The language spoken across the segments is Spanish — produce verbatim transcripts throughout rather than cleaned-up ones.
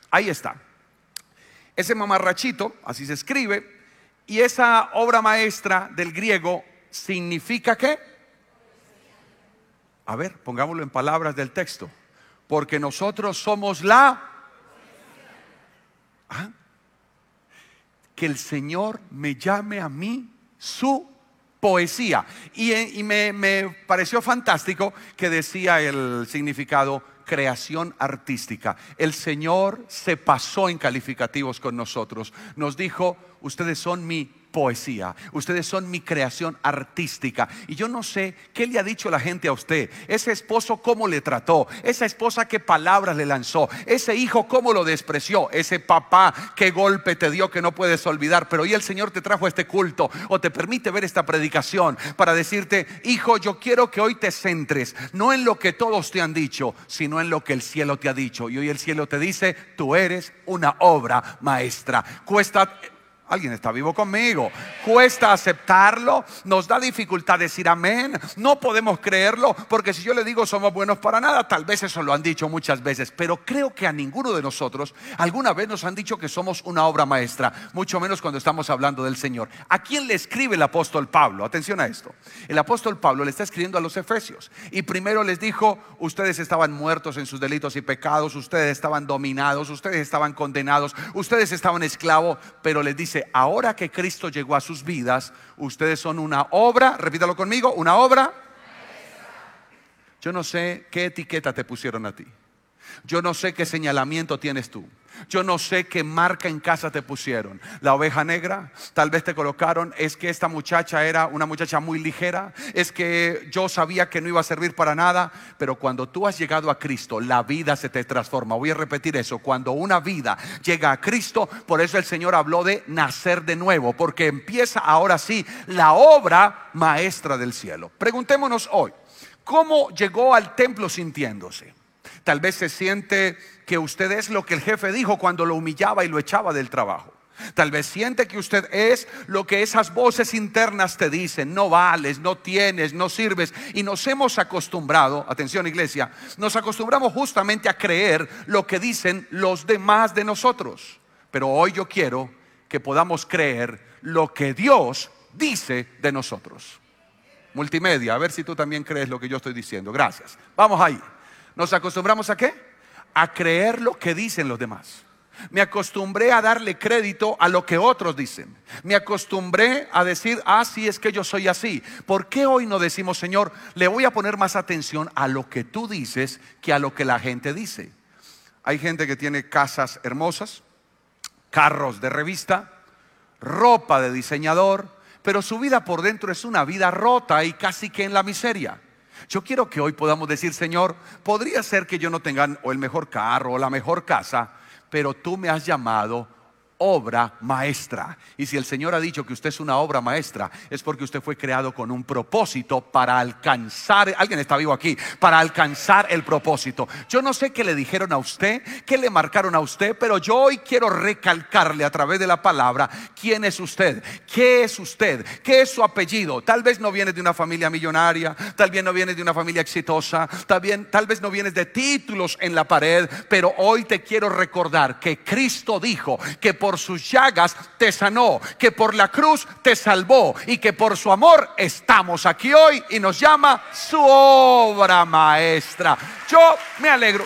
Ahí está. Ese mamarrachito, así se escribe, y esa obra maestra del griego significa ¿qué? A ver, pongámoslo en palabras del texto. Porque nosotros somos la... ¿Ah? Que el Señor me llame a mí su poesía. Y, y me, me pareció fantástico que decía el significado creación artística. El Señor se pasó en calificativos con nosotros. Nos dijo, ustedes son mi poesía, ustedes son mi creación artística. Y yo no sé qué le ha dicho la gente a usted. Ese esposo cómo le trató, esa esposa qué palabras le lanzó, ese hijo cómo lo despreció, ese papá qué golpe te dio que no puedes olvidar. Pero hoy el Señor te trajo a este culto o te permite ver esta predicación para decirte, hijo, yo quiero que hoy te centres no en lo que todos te han dicho, sino en lo que el cielo te ha dicho. Y hoy el cielo te dice, tú eres una obra maestra. Cuesta... Alguien está vivo conmigo. Cuesta aceptarlo, nos da dificultad decir amén. No podemos creerlo, porque si yo le digo somos buenos para nada, tal vez eso lo han dicho muchas veces, pero creo que a ninguno de nosotros alguna vez nos han dicho que somos una obra maestra, mucho menos cuando estamos hablando del Señor. ¿A quién le escribe el apóstol Pablo? Atención a esto. El apóstol Pablo le está escribiendo a los efesios y primero les dijo, ustedes estaban muertos en sus delitos y pecados, ustedes estaban dominados, ustedes estaban condenados, ustedes estaban esclavos, pero les dice, ahora que Cristo llegó a sus vidas, ustedes son una obra, repítalo conmigo, una obra. Yo no sé qué etiqueta te pusieron a ti. Yo no sé qué señalamiento tienes tú. Yo no sé qué marca en casa te pusieron. La oveja negra, tal vez te colocaron. Es que esta muchacha era una muchacha muy ligera. Es que yo sabía que no iba a servir para nada. Pero cuando tú has llegado a Cristo, la vida se te transforma. Voy a repetir eso. Cuando una vida llega a Cristo, por eso el Señor habló de nacer de nuevo, porque empieza ahora sí la obra maestra del cielo. Preguntémonos hoy, ¿cómo llegó al templo sintiéndose? Tal vez se siente que usted es lo que el jefe dijo cuando lo humillaba y lo echaba del trabajo. Tal vez siente que usted es lo que esas voces internas te dicen. No vales, no tienes, no sirves. Y nos hemos acostumbrado, atención iglesia, nos acostumbramos justamente a creer lo que dicen los demás de nosotros. Pero hoy yo quiero que podamos creer lo que Dios dice de nosotros. Multimedia, a ver si tú también crees lo que yo estoy diciendo. Gracias. Vamos ahí. ¿Nos acostumbramos a qué? A creer lo que dicen los demás. Me acostumbré a darle crédito a lo que otros dicen. Me acostumbré a decir, ah, sí, es que yo soy así. ¿Por qué hoy no decimos, Señor, le voy a poner más atención a lo que tú dices que a lo que la gente dice? Hay gente que tiene casas hermosas, carros de revista, ropa de diseñador, pero su vida por dentro es una vida rota y casi que en la miseria. Yo quiero que hoy podamos decir, Señor, podría ser que yo no tenga o el mejor carro o la mejor casa, pero tú me has llamado obra maestra. Y si el Señor ha dicho que usted es una obra maestra, es porque usted fue creado con un propósito para alcanzar. Alguien está vivo aquí, para alcanzar el propósito. Yo no sé qué le dijeron a usted, qué le marcaron a usted, pero yo hoy quiero recalcarle a través de la palabra quién es usted, qué es usted, qué es su apellido. Tal vez no viene de una familia millonaria, tal vez no viene de una familia exitosa, tal vez, tal vez no vienes de títulos en la pared, pero hoy te quiero recordar que Cristo dijo que por Por sus llagas te sanó, que por la cruz te salvó y que por su amor estamos aquí hoy y nos llama su obra maestra. Yo me alegro.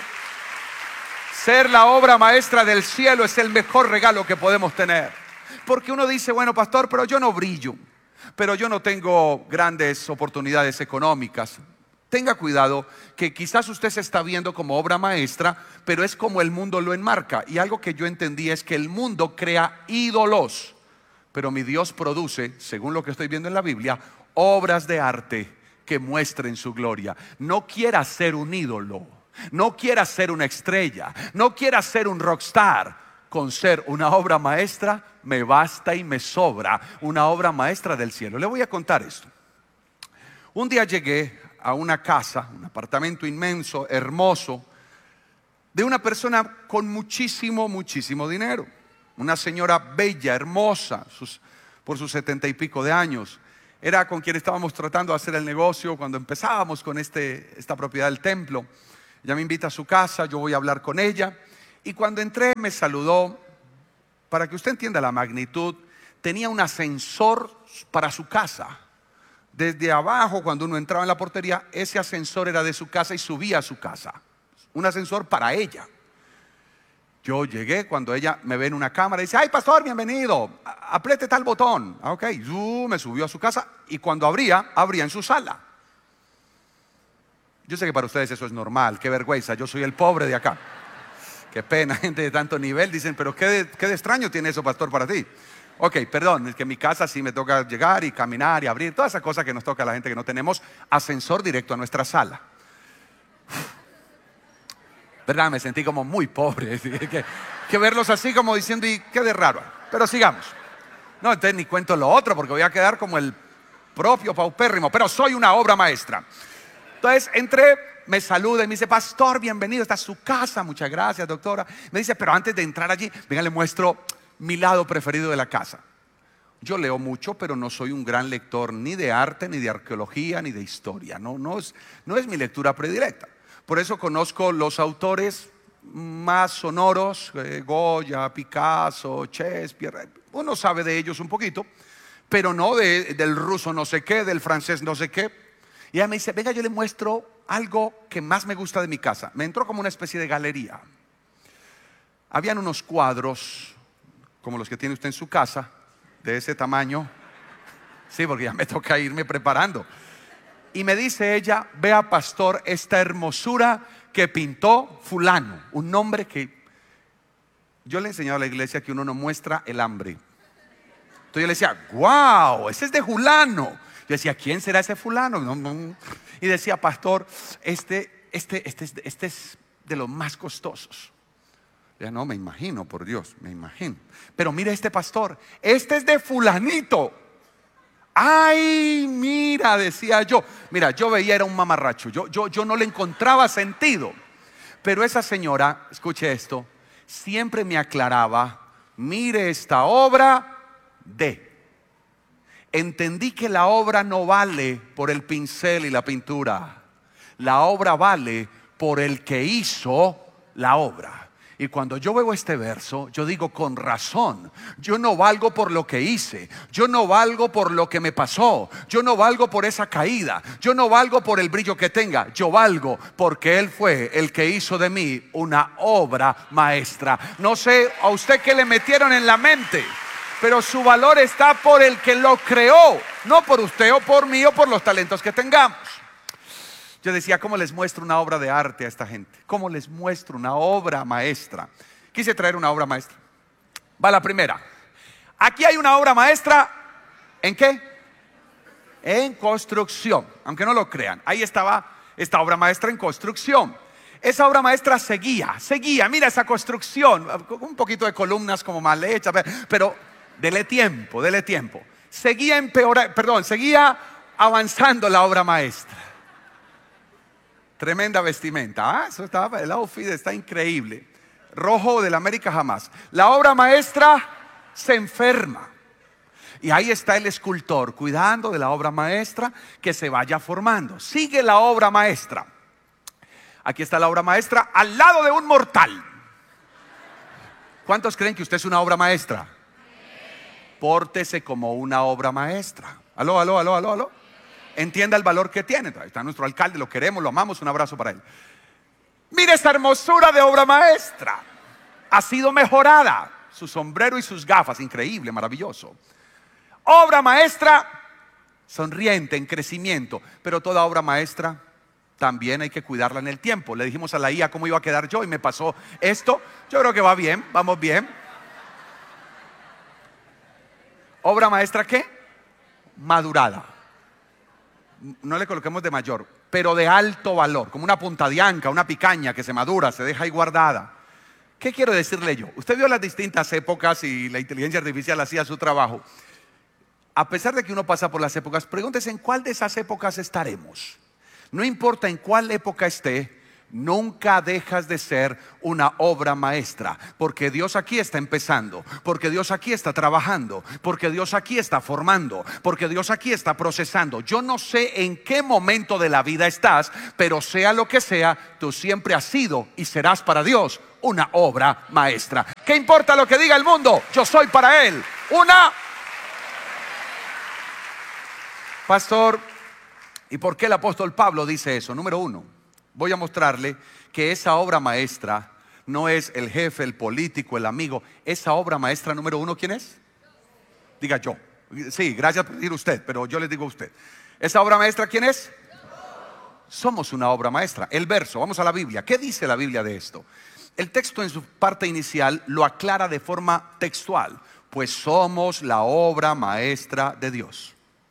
Ser la obra maestra del cielo es el mejor regalo que podemos tener. Porque uno dice, bueno, pastor, pero yo no brillo, pero yo no tengo grandes oportunidades económicas. Tenga cuidado que quizás usted se está viendo como obra maestra, pero es como el mundo lo enmarca. Y algo que yo entendí es que el mundo crea ídolos, pero mi Dios produce, según lo que estoy viendo en la Biblia, obras de arte que muestren su gloria. No quiera ser un ídolo, no quiera ser una estrella, no quiera ser un rockstar. Con ser una obra maestra me basta y me sobra, una obra maestra del cielo. Le voy a contar esto. Un día llegué a una casa, un apartamento inmenso, hermoso, de una persona con muchísimo, muchísimo dinero. Una señora bella, hermosa, sus, por sus setenta y pico de años. Era con quien estábamos tratando de hacer el negocio cuando empezábamos con este, esta propiedad del templo. Ella me invita a su casa, yo voy a hablar con ella. Y cuando entré me saludó. Para que usted entienda la magnitud, tenía un ascensor para su casa. Desde abajo, cuando uno entraba en la portería, ese ascensor era de su casa y subía a su casa. Un ascensor para ella. Yo llegué, cuando ella me ve en una cámara y dice: ay, pastor, bienvenido, apriete tal botón. Ah, ok, uh, me subió a su casa y cuando abría, abría en su sala. Yo sé que para ustedes eso es normal, qué vergüenza, yo soy el pobre de acá. Qué pena, gente de tanto nivel, dicen, pero qué de, qué de extraño tiene eso, pastor, para ti. Ok, perdón, es que en mi casa sí me toca llegar y caminar y abrir, todas esas cosas que nos toca a la gente que no tenemos ascensor directo a nuestra sala. ¿Verdad? Me sentí como muy pobre, que, que verlos así como diciendo, y qué de raro. Pero sigamos. No, entonces ni cuento lo otro porque voy a quedar como el propio paupérrimo, pero soy una obra maestra. Entonces entré, me saluda y me dice: pastor, bienvenido, esta es su casa. Muchas gracias, doctora. Me dice: pero antes de entrar allí, venga, le muestro mi lado preferido de la casa. Yo leo mucho, pero no soy un gran lector ni de arte, ni de arqueología, ni de historia. No, no es, no es mi lectura predilecta. Por eso conozco los autores más sonoros, eh, Goya, Picasso, Shakespeare. Uno sabe de ellos un poquito, pero no de, del ruso no sé qué, del francés no sé qué. Y ella me dice: venga, yo le muestro algo que más me gusta de mi casa. Me entró como una especie de galería. Habían unos cuadros como los que tiene usted en su casa, de ese tamaño. Sí, porque ya me toca irme preparando. Y me dice ella: vea, pastor, esta hermosura que pintó fulano. Un nombre que yo le he enseñado a la iglesia que uno no muestra el hambre. Entonces yo le decía: wow, ese es de fulano. Yo decía: ¿quién será ese fulano? No, no. Y decía: pastor, este, este, este, este, este es de los más costosos. Ya no, me imagino, por Dios, me imagino. Pero mire este pastor, este es de fulanito. Ay, mira, decía yo. Mira, yo veía era un mamarracho. Yo, yo, yo no le encontraba sentido. Pero esa señora, escuche esto, siempre me aclaraba: mire esta obra de. Entendí que la obra no vale por el pincel y la pintura. La obra vale por el que hizo la obra. Y cuando yo veo este verso, yo digo: con razón, yo no valgo por lo que hice, yo no valgo por lo que me pasó, yo no valgo por esa caída, yo no valgo por el brillo que tenga, yo valgo porque Él fue el que hizo de mí una obra maestra. No sé a usted qué le metieron en la mente, pero su valor está por el que lo creó, no por usted o por mí o por los talentos que tengamos. Yo decía: ¿cómo les muestro una obra de arte a esta gente? ¿Cómo les muestro una obra maestra? Quise traer una obra maestra. Va la primera. Aquí hay una obra maestra. ¿En qué? En construcción. Aunque no lo crean, ahí estaba esta obra maestra en construcción. Esa obra maestra seguía, seguía. Mira esa construcción, un poquito de columnas como mal hechas, pero dele tiempo, dele tiempo. Seguía empeorando, perdón, seguía avanzando la obra maestra. Tremenda vestimenta. Ah, eso estaba, el outfit está increíble. Rojo del América jamás. La obra maestra se enferma. Y ahí está el escultor cuidando de la obra maestra que se vaya formando. Sigue la obra maestra. Aquí está la obra maestra al lado de un mortal. ¿Cuántos creen que usted es una obra maestra? Pórtese como una obra maestra. Aló, aló, aló, aló, aló. Entienda el valor que tiene. Ahí está nuestro alcalde, lo queremos, lo amamos, un abrazo para él. Mire esta hermosura de obra maestra. Ha sido mejorada. Su sombrero y sus gafas, increíble, maravilloso. Obra maestra sonriente, en crecimiento. Pero toda obra maestra también hay que cuidarla en el tiempo. Le dijimos a la I A cómo iba a quedar yo y me pasó esto. Yo creo que va bien, vamos bien. Obra maestra, ¿qué? Madurada. No le coloquemos de mayor, pero de alto valor, como una punta de anca, una picaña que se madura, se deja ahí guardada. ¿Qué quiero decirle yo? Usted vio las distintas épocas y la inteligencia artificial hacía su trabajo. A pesar de que uno pasa por las épocas, pregúntese en cuál de esas épocas estaremos. No importa en cuál época esté, nunca dejas de ser una obra maestra, porque Dios aquí está empezando, porque Dios aquí está trabajando, porque Dios aquí está formando, porque Dios aquí está procesando. Yo no sé en qué momento de la vida estás, pero sea lo que sea, tú siempre has sido y serás para Dios una obra maestra. ¿Qué importa lo que diga el mundo? Yo soy para Él una... Pastor, ¿y por qué el apóstol Pablo dice eso? Número uno, voy a mostrarle que esa obra maestra no es el jefe, el político, el amigo. Esa obra maestra número uno, ¿quién es? Diga yo. Sí, gracias por decir usted, pero yo les digo a usted. ¿Esa obra maestra quién es? Somos una obra maestra. El verso, vamos a la Biblia. ¿Qué dice la Biblia de esto? El texto en su parte inicial lo aclara de forma textual. Pues somos la obra maestra de Dios.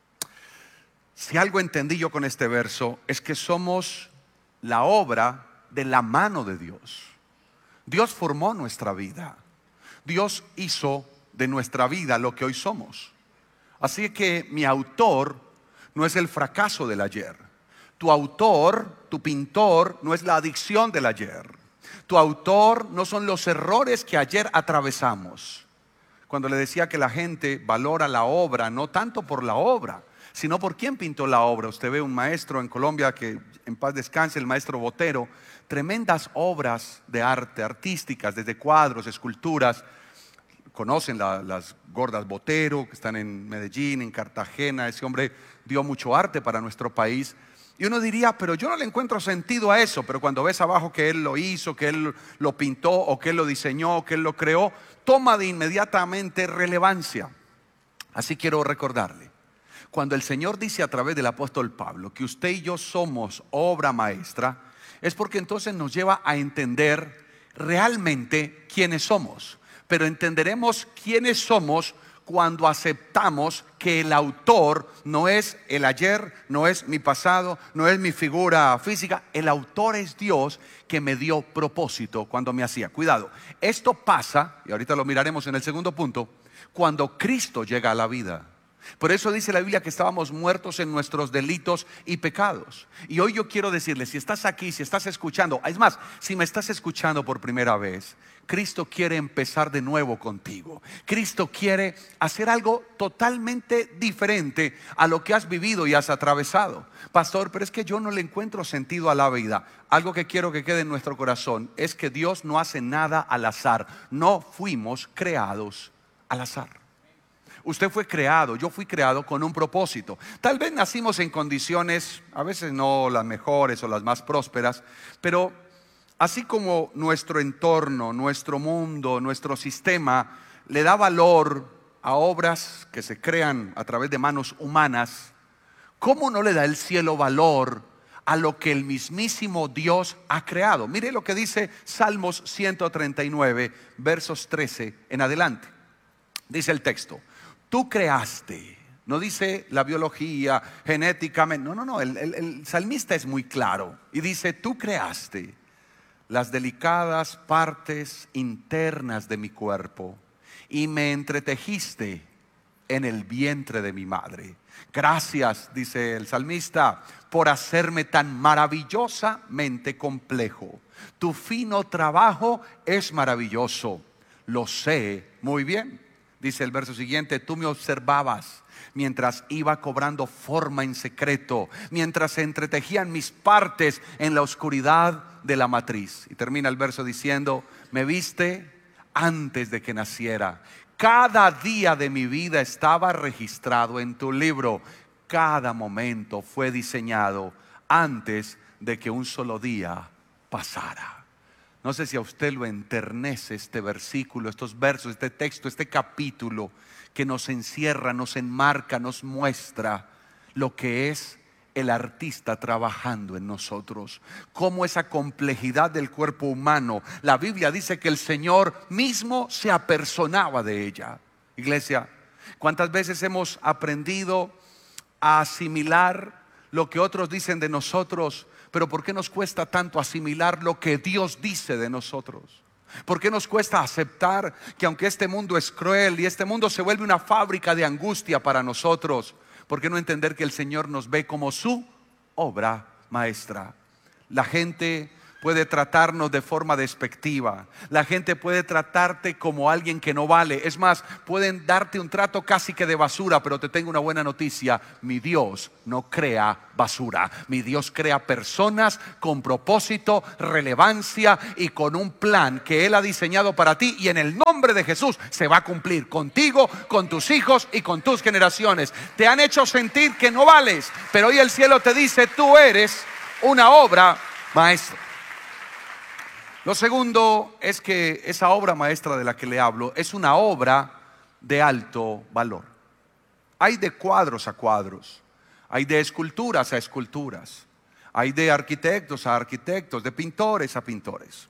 Si algo entendí yo con este verso es que somos la obra de la mano de Dios. Dios formó nuestra vida. Dios hizo de nuestra vida lo que hoy somos. Así que mi autor no es el fracaso del ayer. Tu autor, tu pintor, no es la adicción del ayer. Tu autor no son los errores que ayer atravesamos. Cuando le decía que la gente valora la obra, no tanto por la obra, sino por quién pintó la obra. Usted ve un maestro en Colombia, que en paz descanse, el maestro Botero, tremendas obras de arte, artísticas, desde cuadros, esculturas. Conocen la, las gordas Botero, que están en Medellín, en Cartagena. Ese hombre dio mucho arte para nuestro país. Y uno diría, pero yo no le encuentro sentido a eso. Pero cuando ves abajo que él lo hizo, que él lo pintó, o que él lo diseñó, o que él lo creó, toma de inmediatamente relevancia. Así quiero recordarle. Cuando el Señor dice a través del apóstol Pablo que usted y yo somos obra maestra, es porque entonces nos lleva a entender realmente quiénes somos. Pero entenderemos quiénes somos cuando aceptamos que el autor no es el ayer, no es mi pasado, no es mi figura física. El autor es Dios, que me dio propósito cuando me hacía. Cuidado, esto pasa, y ahorita lo miraremos en el segundo punto, cuando Cristo llega a la vida. Por eso dice la Biblia que estábamos muertos en nuestros delitos y pecados. Y hoy yo quiero decirle, si estás aquí, si estás escuchando, es más, si me estás escuchando por primera vez, Cristo quiere empezar de nuevo contigo. Cristo quiere hacer algo totalmente diferente a lo que has vivido y has atravesado. Pastor, pero es que yo no le encuentro sentido a la vida. Algo que quiero que quede en nuestro corazón es que Dios no hace nada al azar. No fuimos creados al azar. Usted fue creado, yo fui creado con un propósito. Tal vez nacimos en condiciones, a veces no las mejores o las más prósperas, pero así como nuestro entorno, nuestro mundo, nuestro sistema le da valor a obras que se crean a través de manos humanas, ¿cómo no le da el cielo valor a lo que el mismísimo Dios ha creado? Mire lo que dice Salmos ciento treinta y nueve, versos trece en adelante. Dice el texto: tú creaste, no dice la biología, genéticamente, no, no, no, el, el, el salmista es muy claro y dice: tú creaste las delicadas partes internas de mi cuerpo y me entretejiste en el vientre de mi madre. Gracias, dice el salmista, por hacerme tan maravillosamente complejo. Tu fino trabajo es maravilloso, lo sé muy bien. Dice el verso siguiente: tú me observabas mientras iba cobrando forma en secreto, mientras se entretejían mis partes en la oscuridad de la matriz. Y termina el verso diciendo: me viste antes de que naciera. Cada día de mi vida estaba registrado en tu libro. Cada momento fue diseñado antes de que un solo día pasara. No sé si a usted lo enternece este versículo, estos versos, este texto, este capítulo que nos encierra, nos enmarca, nos muestra lo que es el artista trabajando en nosotros. Cómo esa complejidad del cuerpo humano, la Biblia dice que el Señor mismo se apersonaba de ella. Iglesia, ¿cuántas veces hemos aprendido a asimilar lo que otros dicen de nosotros? Pero ¿por qué nos cuesta tanto asimilar lo que Dios dice de nosotros? ¿Por qué nos cuesta aceptar que aunque este mundo es cruel y este mundo se vuelve una fábrica de angustia para nosotros, ¿por qué no entender que el Señor nos ve como su obra maestra? La gente puede tratarnos de forma despectiva. La gente puede tratarte como alguien que no vale. Es más, pueden darte un trato casi que de basura, pero te tengo una buena noticia. Mi Dios no crea basura. Mi Dios crea personas con propósito, relevancia y con un plan que Él ha diseñado para ti, y en el nombre de Jesús se va a cumplir contigo, con tus hijos y con tus generaciones. Te han hecho sentir que no vales, pero hoy el cielo te dice: tú eres una obra maestra. Lo segundo es que esa obra maestra de la que le hablo es una obra de alto valor. Hay de cuadros a cuadros, hay de esculturas a esculturas, hay de arquitectos a arquitectos, de pintores a pintores.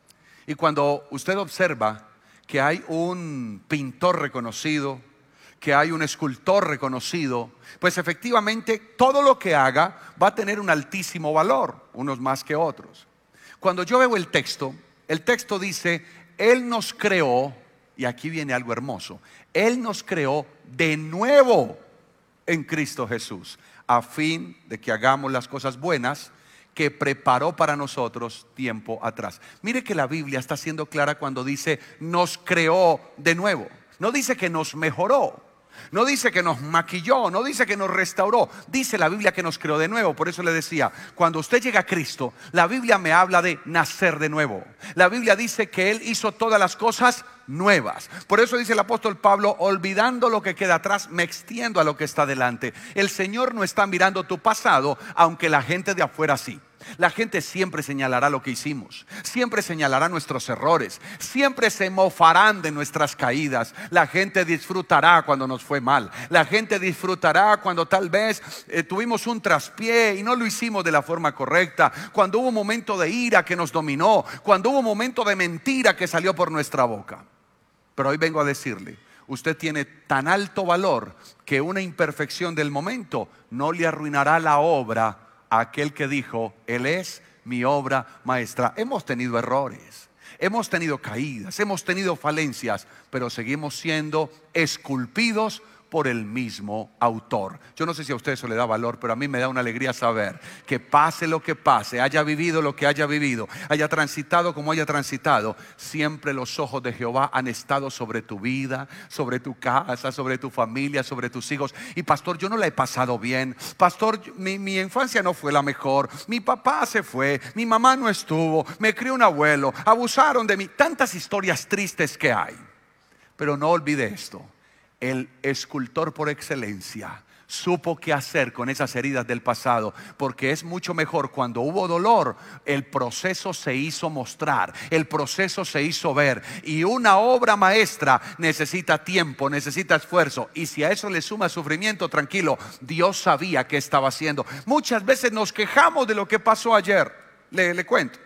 Y cuando usted observa que hay un pintor reconocido, que hay un escultor reconocido, pues efectivamente todo lo que haga va a tener un altísimo valor, unos más que otros. Cuando yo veo el texto, el texto dice: Él nos creó, y aquí viene algo hermoso, Él nos creó de nuevo en Cristo Jesús, a fin de que hagamos las cosas buenas que preparó para nosotros tiempo atrás. Mire que la Biblia está siendo clara cuando dice nos creó de nuevo. No dice que nos mejoró, no dice que nos maquilló, no dice que nos restauró. Dice la Biblia que nos creó de nuevo. Por eso le decía, cuando usted llega a Cristo, la Biblia me habla de nacer de nuevo. La Biblia dice que Él hizo todas las cosas nuevas. Por eso dice el apóstol Pablo: olvidando lo que queda atrás, me extiendo a lo que está delante. El Señor no está mirando tu pasado, aunque la gente de afuera sí. La gente siempre señalará lo que hicimos, siempre señalará nuestros errores, siempre se mofarán de nuestras caídas. La gente disfrutará cuando nos fue mal. La gente disfrutará cuando tal vez eh, tuvimos un traspié y no lo hicimos de la forma correcta, cuando hubo un momento de ira que nos dominó, cuando hubo un momento de mentira que salió por nuestra boca. Pero hoy vengo a decirle: usted tiene tan alto valor que una imperfección del momento no le arruinará la obra a aquel que dijo: Él es mi obra maestra. Hemos tenido errores, hemos tenido caídas, hemos tenido falencias, pero seguimos siendo esculpidos por el mismo autor. Yo no sé si a usted eso le da valor, pero a mí me da una alegría saber que pase lo que pase, haya vivido lo que haya vivido, haya transitado como haya transitado, siempre los ojos de Jehová han estado sobre tu vida, sobre tu casa, sobre tu familia, sobre tus hijos. Y pastor, yo no la he pasado bien. Pastor, mi, mi infancia no fue la mejor. Mi papá se fue, mi mamá no estuvo, me crió un abuelo, abusaron de mí. Tantas historias tristes que hay. Pero no olvide esto: el escultor por excelencia supo qué hacer con esas heridas del pasado, porque es mucho mejor cuando hubo dolor, el proceso se hizo mostrar, el proceso se hizo ver. Y una obra maestra necesita tiempo, necesita esfuerzo, y si a eso le suma sufrimiento, tranquilo, Dios sabía qué estaba haciendo. Muchas veces nos quejamos de lo que pasó ayer. Le, le cuento,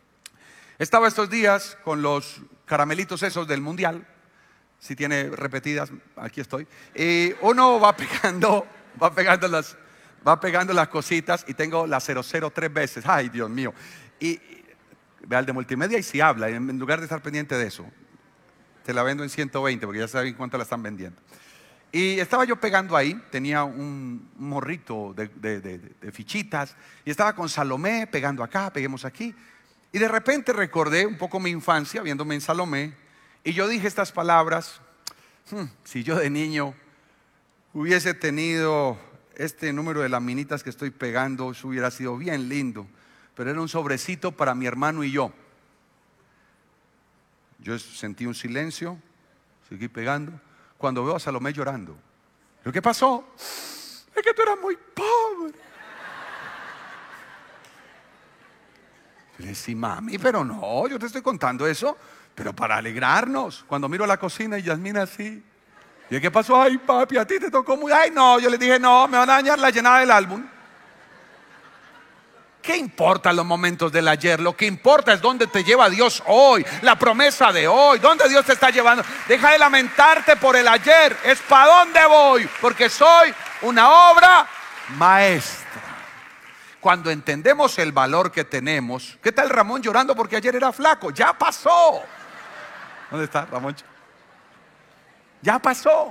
estaba estos días con los caramelitos esos del mundial. Si tiene repetidas, aquí estoy. Y uno va pegando, va pegando las, va pegando las cositas, y tengo la cero cero tres veces. Ay, Dios mío. Y, y vea el de multimedia y si habla, en lugar de estar pendiente de eso, te la vendo en ciento veinte, porque ya saben cuánto la están vendiendo. Y estaba yo pegando ahí, tenía un, un morrito de, de, de, de fichitas, y estaba con Salomé pegando acá, peguemos aquí. Y de repente recordé un poco mi infancia viéndome en Salomé. Y yo dije estas palabras: hmm, si yo de niño hubiese tenido este número de laminitas que estoy pegando, eso hubiera sido bien lindo. Pero era un sobrecito para mi hermano y yo. Yo sentí un silencio, seguí pegando, cuando veo a Salomé llorando. ¿Pero qué pasó? Es que tú eras muy pobre. Yo le decía: mami, pero no, yo te estoy contando eso pero para alegrarnos. Cuando miro a la cocina y Yasmina así, ¿y qué pasó? Ay, papi, a ti te tocó muy... Ay, no, yo le dije: no, me van a dañar la llenada del álbum. ¿Qué importan los momentos del ayer? Lo que importa es dónde te lleva Dios hoy, la promesa de hoy, dónde Dios te está llevando. Deja de lamentarte por el ayer, es para dónde voy, porque soy una obra maestra. Cuando entendemos el valor que tenemos, ¿qué tal Ramón llorando porque ayer era flaco? Ya pasó. ¿Dónde está Ramón? Ya pasó.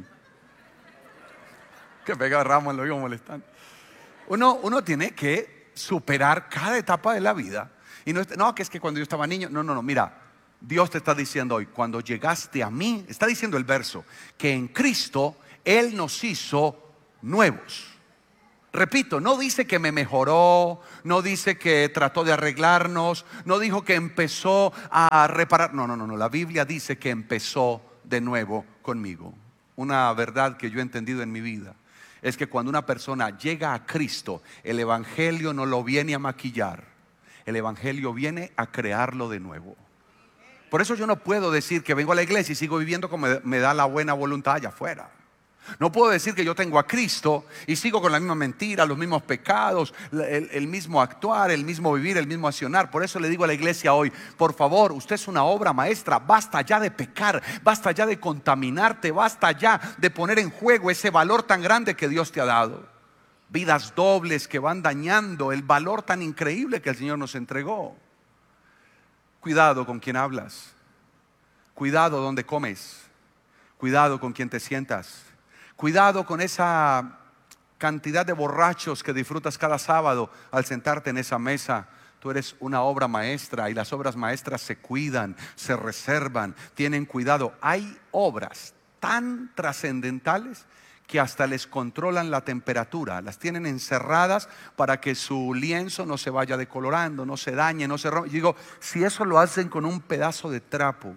Que pega Ramón, lo digo molestando. Uno, uno tiene que superar cada etapa de la vida. Y no, no, que es que cuando yo estaba niño, no, no, no, mira, Dios te está diciendo hoy, cuando llegaste a mí, está diciendo el verso, que en Cristo Él nos hizo nuevos. Repito, no dice que me mejoró, no dice que trató de arreglarnos, no dijo que empezó a reparar. No, no, no, no. La Biblia dice que empezó de nuevo conmigo. Una verdad que yo he entendido en mi vida es que cuando una persona llega a Cristo, el Evangelio no lo viene a maquillar, el Evangelio viene a crearlo de nuevo. Por eso yo no puedo decir que vengo a la iglesia y sigo viviendo como me da la buena voluntad allá afuera. No puedo decir que yo tengo a Cristo y sigo con la misma mentira, los mismos pecados, el, el mismo actuar, el mismo vivir, el mismo accionar. Por eso le digo a la iglesia hoy, por favor, usted es una obra maestra. Basta ya de pecar, basta ya de contaminarte, basta ya de poner en juego ese valor tan grande que Dios te ha dado. Vidas dobles que van dañando el valor tan increíble que el Señor nos entregó. Cuidado con quien hablas, cuidado donde comes, cuidado con quien te sientas. Cuidado con esa cantidad de borrachos que disfrutas cada sábado al sentarte en esa mesa. Tú eres una obra maestra y las obras maestras se cuidan, se reservan, tienen cuidado. Hay obras tan trascendentales que hasta les controlan la temperatura, las tienen encerradas para que su lienzo no se vaya decolorando, no se dañe, no se rompa. Y digo, si eso lo hacen con un pedazo de trapo,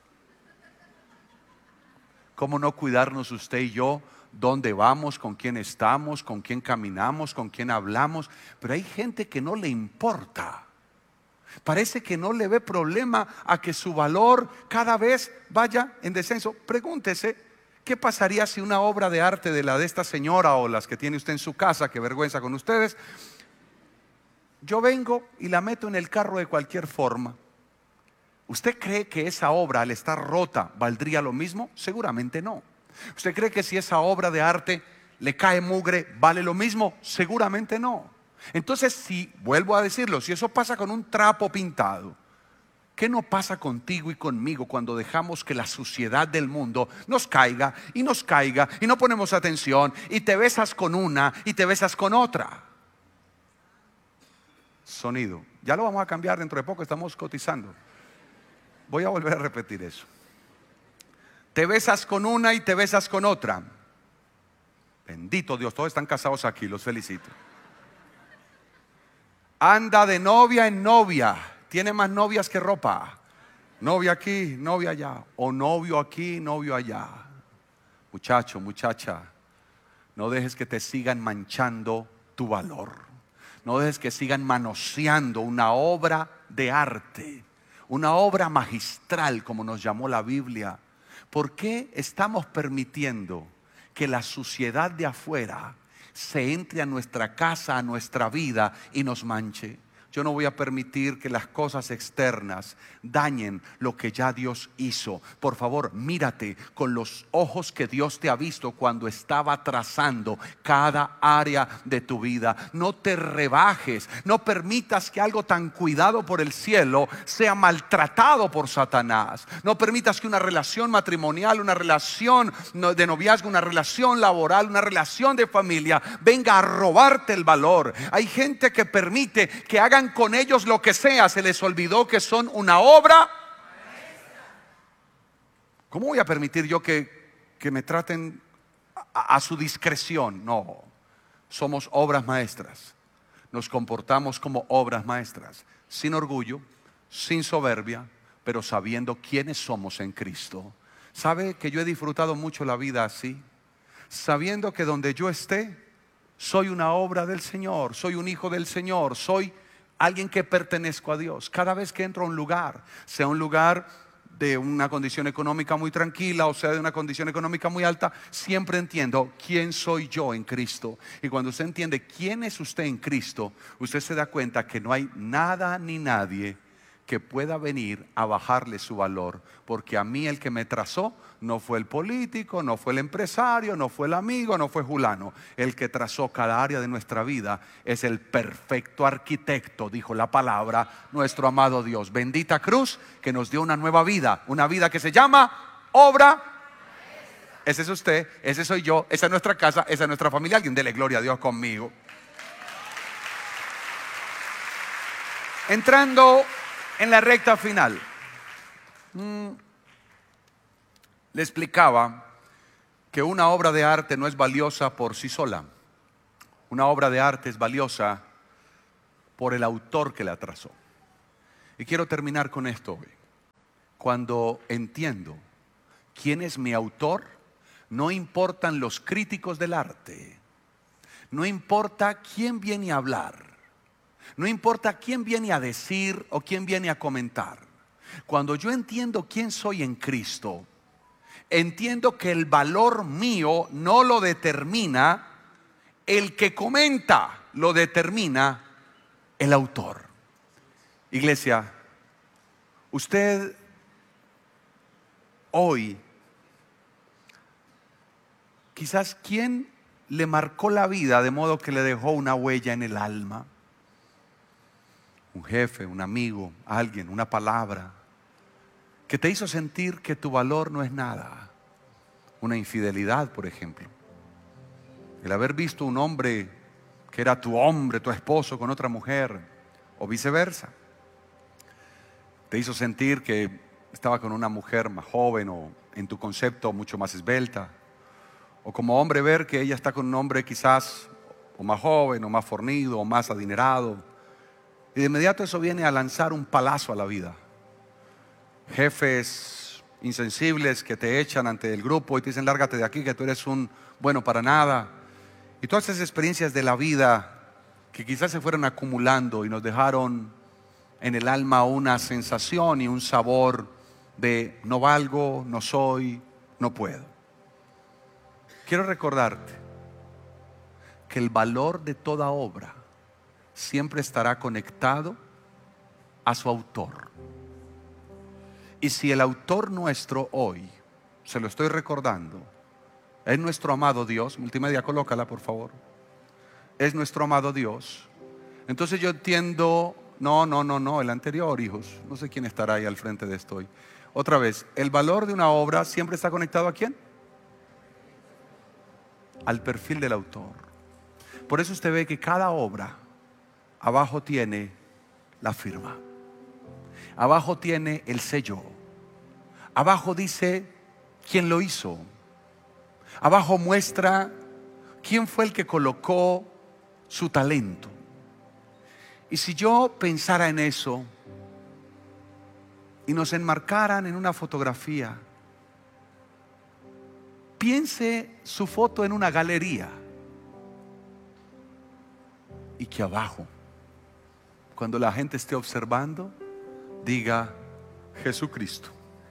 ¿cómo no cuidarnos usted y yo? ¿Dónde vamos? ¿Con quién estamos? ¿Con quién caminamos? ¿Con quién hablamos? Pero hay gente que no le importa. Parece que no le ve problema a que su valor cada vez vaya en descenso. Pregúntese, ¿qué pasaría si una obra de arte de la de esta señora o las que tiene usted en su casa, qué vergüenza con ustedes, yo vengo y la meto en el carro de cualquier forma? ¿Usted cree que esa obra al estar rota valdría lo mismo? Seguramente no. ¿Usted cree que si esa obra de arte le cae mugre vale lo mismo? Seguramente no. Entonces, si, vuelvo a decirlo, si eso pasa con un trapo pintado, ¿qué no pasa contigo y conmigo cuando dejamos que la suciedad del mundo nos caiga y nos caiga y no ponemos atención y te besas con una y te besas con otra? Sonido. Ya lo vamos a cambiar dentro de poco, estamos cotizando. Voy a volver a repetir eso. Te besas con una y te besas con otra. Bendito Dios, todos están casados aquí, los felicito. Anda de novia en novia, tiene más novias que ropa. Novia aquí, novia allá. O novio aquí, novio allá. Muchacho, muchacha, no dejes que te sigan manchando tu valor. No dejes que sigan manoseando una obra de arte, una obra magistral, como nos llamó la Biblia. ¿Por qué estamos permitiendo que la suciedad de afuera se entre a nuestra casa, a nuestra vida y nos manche? Yo no voy a permitir que las cosas externas dañen lo que ya Dios hizo. Por favor, mírate con los ojos que Dios te ha visto cuando estaba trazando cada área de tu vida. No te rebajes, no permitas que algo tan cuidado por el cielo sea maltratado por Satanás. No permitas que una relación matrimonial, una relación de noviazgo, una relación laboral, una relación de familia venga a robarte el valor. Hay gente que permite que hagan con ellos lo que sea. Se les olvidó que son una obra. ¿Cómo voy a permitir yo que, que me traten a, a su discreción? No, somos obras maestras. Nos comportamos como obras maestras, sin orgullo, sin soberbia, pero sabiendo quiénes somos en Cristo. ¿Sabe que yo he disfrutado mucho la vida así? Sabiendo que donde yo esté, soy una obra del Señor, soy un hijo del Señor, soy alguien que pertenezco a Dios. Cada vez que entro a un lugar, sea un lugar de una condición económica muy tranquila o sea de una condición económica muy alta, siempre entiendo quién soy yo en Cristo. Y cuando usted entiende quién es usted en Cristo, usted se da cuenta que no hay nada ni nadie que pueda venir a bajarle su valor, porque a mí el que me trazó no fue el político, no fue el empresario, no fue el amigo, no fue Julano. El que trazó cada área de nuestra vida es el perfecto arquitecto, dijo la palabra, nuestro amado Dios. Bendita cruz que nos dio una nueva vida, una vida que se llama obra. Ese es usted, ese soy yo, esa es nuestra casa, esa es nuestra familia. Alguien dele gloria a Dios conmigo. Entrando en la recta final, mm, le explicaba que una obra de arte no es valiosa por sí sola. Una obra de arte es valiosa por el autor que la trazó. Y quiero terminar con esto hoy. Cuando entiendo quién es mi autor, no importan los críticos del arte, no importa quién viene a hablar, no importa quién viene a decir o quién viene a comentar. Cuando yo entiendo quién soy en Cristo, entiendo que el valor mío no lo determina el que comenta, lo determina el autor. Iglesia, usted hoy, quizás, ¿quién le marcó la vida de modo que le dejó una huella en el alma? Un jefe, un amigo, alguien, una palabra que te hizo sentir que tu valor no es nada. Una infidelidad, por ejemplo. El haber visto un hombre que era tu hombre, tu esposo, con otra mujer, o viceversa. Te hizo sentir que estaba con una mujer más joven o en tu concepto mucho más esbelta. O como hombre ver que ella está con un hombre quizás o más joven o más fornido o más adinerado. Y de inmediato eso viene a lanzar un palazo a la vida. Jefes insensibles que te echan ante el grupo y te dicen: lárgate de aquí, que tú eres un bueno para nada. Y todas esas experiencias de la vida que quizás se fueron acumulando y nos dejaron en el alma una sensación y un sabor de no valgo, no soy, no puedo. Quiero recordarte que el valor de toda obra siempre estará conectado a su autor. Y si el autor nuestro hoy, se lo estoy recordando, es nuestro amado Dios, multimedia, colócala por favor, es nuestro amado Dios, entonces yo entiendo, no, no, no, no, el anterior, hijos, no sé quién estará ahí al frente de esto hoy. Otra vez, el valor de una obra siempre está conectado ¿a quién? Al perfil del autor. Por eso usted ve que cada obra abajo tiene la firma, abajo tiene el sello, abajo dice quién lo hizo, abajo muestra quién fue el que colocó su talento. Y si yo pensara en eso y nos enmarcaran en una fotografía, piense su foto en una galería y que abajo, cuando la gente esté observando, diga Jesucristo.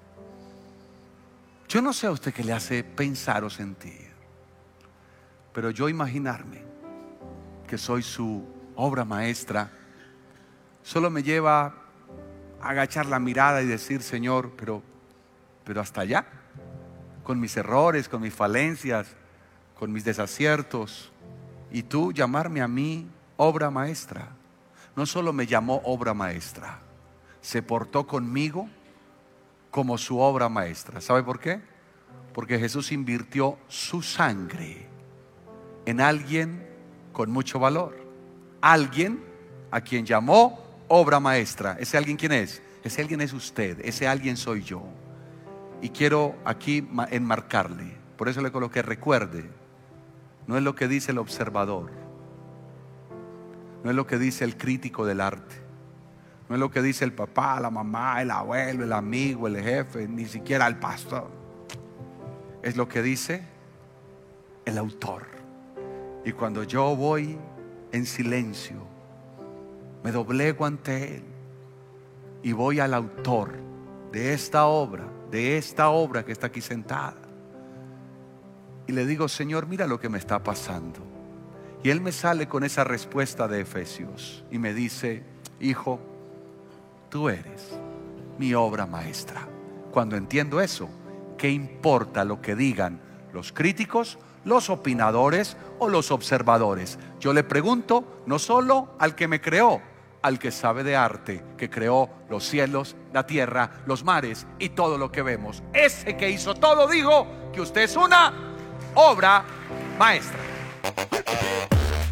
Yo no sé a usted qué le hace pensar o sentir, pero yo imaginarme que soy su obra maestra solo me lleva a agachar la mirada y decir: Señor, pero, pero hasta allá, con mis errores, con mis falencias, con mis desaciertos, y tú llamarme a mí obra maestra. No solo me llamó obra maestra, se portó conmigo como su obra maestra. ¿Sabe por qué? Porque Jesús invirtió su sangre en alguien con mucho valor, alguien a quien llamó obra maestra. ¿Ese alguien quién es? Ese alguien es usted, ese alguien soy yo. Y quiero aquí enmarcarle, por eso le coloqué: recuerde, no es lo que dice el observador, no es lo que dice el crítico del arte, no es lo que dice el papá, la mamá, el abuelo, el amigo, el jefe, ni siquiera el pastor. Es lo que dice el autor. Y cuando yo voy en silencio, me doblego ante él y voy al autor de esta obra, de esta obra que está aquí sentada, y le digo: Señor, mira lo que me está pasando. Y él me sale con esa respuesta de Efesios y me dice: hijo, tú eres mi obra maestra. Cuando entiendo eso, ¿qué importa lo que digan los críticos, los opinadores o los observadores? Yo le pregunto no solo al que me creó, al que sabe de arte, que creó los cielos, la tierra, los mares y todo lo que vemos. Ese que hizo todo dijo que usted es una obra maestra.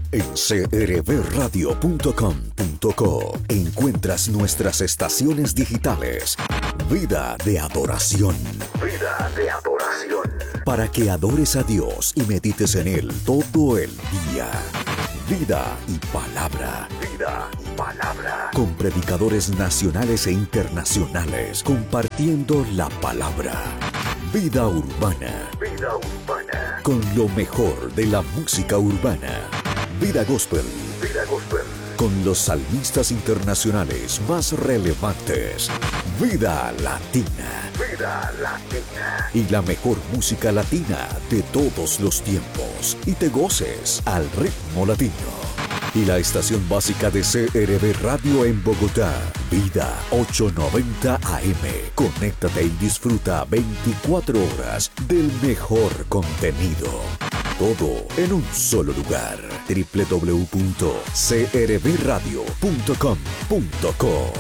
En c r b radio punto com punto co encuentras nuestras estaciones digitales. Vida de adoración. Vida de adoración. Para que adores a Dios y medites en Él todo el día. Vida y palabra. Vida y palabra. Con predicadores nacionales e internacionales compartiendo la palabra. Vida urbana. Vida urbana. Con lo mejor de la música urbana. Vida gospel. Vida gospel. Con los salmistas internacionales más relevantes. Vida latina. Vida latina. Y la mejor música latina de todos los tiempos. Y te goces al ritmo latino. Y la estación básica de C R B Radio en Bogotá. Vida ochocientos noventa A M. Conéctate y disfruta veinticuatro horas del mejor contenido. Todo en un solo lugar. doble u doble u doble u punto c r b radio punto com punto co.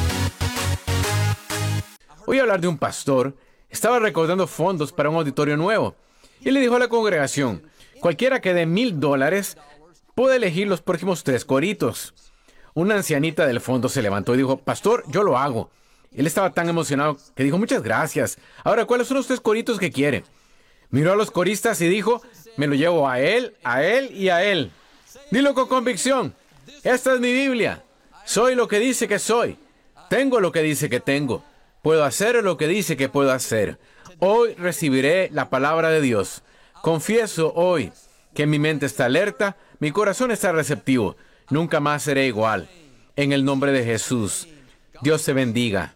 Voy a hablar de un pastor. Estaba recaudando fondos para un auditorio nuevo. Y le dijo a la congregación, cualquiera que dé mil dólares puede elegir los próximos tres coritos. Una ancianita del fondo se levantó y dijo, pastor, yo lo hago. Él estaba tan emocionado que dijo, muchas gracias. Ahora, ¿cuáles son los tres coritos que quiere? Miró a los coristas y dijo, me lo llevo a él, a él y a él. Dilo con convicción. Esta es mi Biblia. Soy lo que dice que soy. Tengo lo que dice que tengo. Puedo hacer lo que dice que puedo hacer. Hoy recibiré la palabra de Dios. Confieso hoy que mi mente está alerta, mi corazón está receptivo. Nunca más seré igual. En el nombre de Jesús. Dios te bendiga.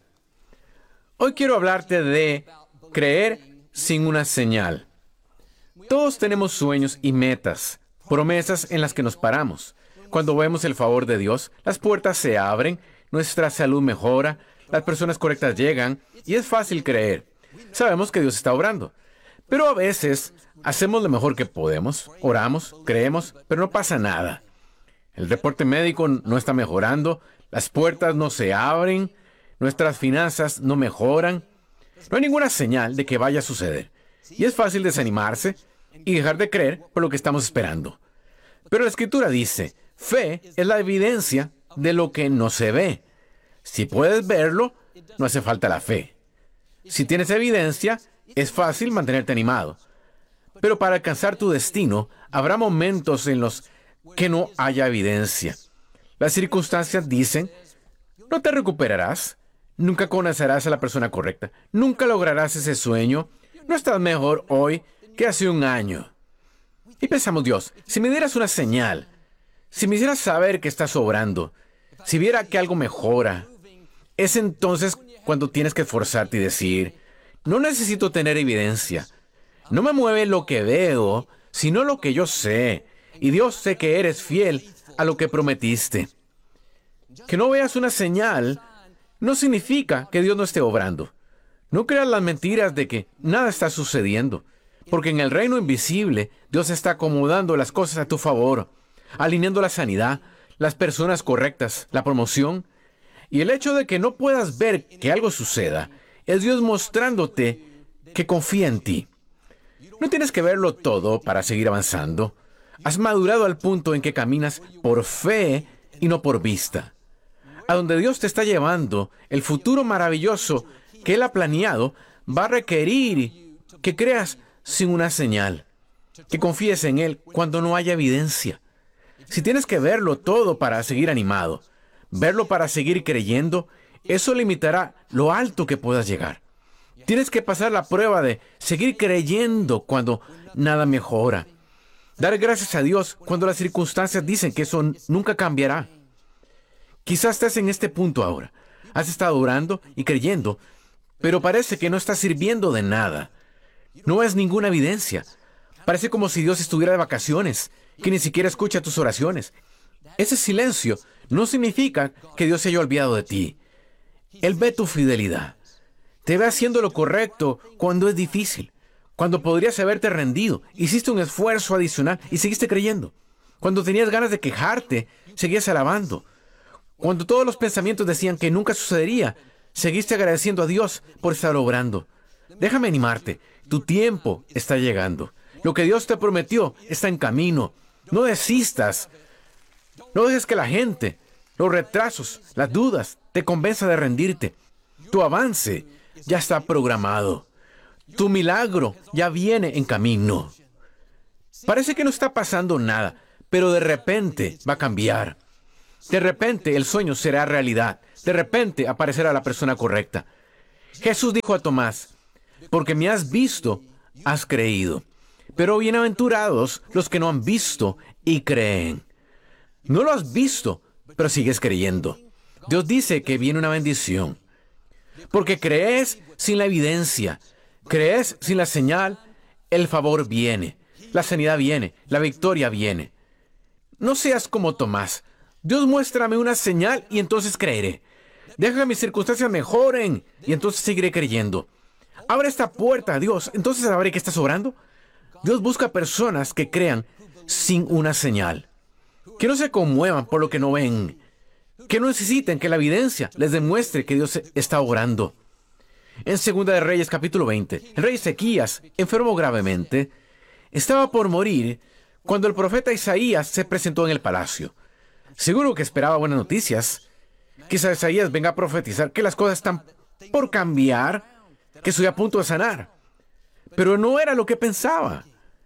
Hoy quiero hablarte de creer sin una señal. Todos tenemos sueños y metas, promesas en las que nos paramos. Cuando vemos el favor de Dios, las puertas se abren, nuestra salud mejora, las personas correctas llegan y es fácil creer. Sabemos que Dios está obrando. Pero a veces hacemos lo mejor que podemos, oramos, creemos, pero no pasa nada. El reporte médico no está mejorando, las puertas no se abren, nuestras finanzas no mejoran. No hay ninguna señal de que vaya a suceder. Y es fácil desanimarse y dejar de creer por lo que estamos esperando. Pero la Escritura dice, fe es la evidencia de lo que no se ve. Si puedes verlo, no hace falta la fe. Si tienes evidencia, es fácil mantenerte animado. Pero para alcanzar tu destino, habrá momentos en los que no haya evidencia. Las circunstancias dicen, no te recuperarás, nunca conocerás a la persona correcta, nunca lograrás ese sueño, no estás mejor hoy que hace un año. Y pensamos, Dios, si me dieras una señal, si me hicieras saber que estás obrando, si viera que algo mejora, es entonces cuando tienes que esforzarte y decir, no necesito tener evidencia, no me mueve lo que veo, sino lo que yo sé, y Dios sé que eres fiel a lo que prometiste. Que no veas una señal no significa que Dios no esté obrando. No creas las mentiras de que nada está sucediendo, porque en el reino invisible Dios está acomodando las cosas a tu favor, alineando la sanidad, las personas correctas, la promoción. Y el hecho de que no puedas ver que algo suceda es Dios mostrándote que confía en ti. No tienes que verlo todo para seguir avanzando. Has madurado al punto en que caminas por fe y no por vista. A donde Dios te está llevando, el futuro maravilloso que Él ha planeado va a requerir que creas sin una señal, que confíes en Él cuando no haya evidencia. Si tienes que verlo todo para seguir animado, verlo para seguir creyendo, eso limitará lo alto que puedas llegar. Tienes que pasar la prueba de seguir creyendo cuando nada mejora. Dar gracias a Dios cuando las circunstancias dicen que eso nunca cambiará. Quizás estés en este punto ahora. Has estado orando y creyendo, pero parece que no está sirviendo de nada. No ves ninguna evidencia. Parece como si Dios estuviera de vacaciones, que ni siquiera escucha tus oraciones. Ese silencio no significa que Dios se haya olvidado de ti. Él ve tu fidelidad. Te ve haciendo lo correcto cuando es difícil. Cuando podrías haberte rendido, hiciste un esfuerzo adicional y seguiste creyendo. Cuando tenías ganas de quejarte, seguías alabando. Cuando todos los pensamientos decían que nunca sucedería, seguiste agradeciendo a Dios por estar obrando. Déjame animarte. Tu tiempo está llegando. Lo que Dios te prometió está en camino. No desistas. No dejes que la gente, los retrasos, las dudas, te convenza de rendirte. Tu avance ya está programado. Tu milagro ya viene en camino. Parece que no está pasando nada, pero de repente va a cambiar. De repente el sueño será realidad. De repente aparecerá la persona correcta. Jesús dijo a Tomás, porque me has visto, has creído. Pero bienaventurados los que no han visto y creen. No lo has visto, pero sigues creyendo. Dios dice que viene una bendición. Porque crees sin la evidencia, crees sin la señal, el favor viene, la sanidad viene, la victoria viene. No seas como Tomás. Dios, muéstrame una señal y entonces creeré. Deja que mis circunstancias mejoren y entonces seguiré creyendo. Abre esta puerta, Dios, entonces sabré que estás obrando. Dios busca personas que crean sin una señal. Que no se conmuevan por lo que no ven. Que no necesiten que la evidencia les demuestre que Dios está obrando. En Segunda de Reyes, capítulo veinte, el rey Ezequías, enfermo gravemente, estaba por morir cuando el profeta Isaías se presentó en el palacio. Seguro que esperaba buenas noticias. Quizá Isaías venga a profetizar que las cosas están por cambiar, que estoy a punto de sanar. Pero no era lo que pensaba.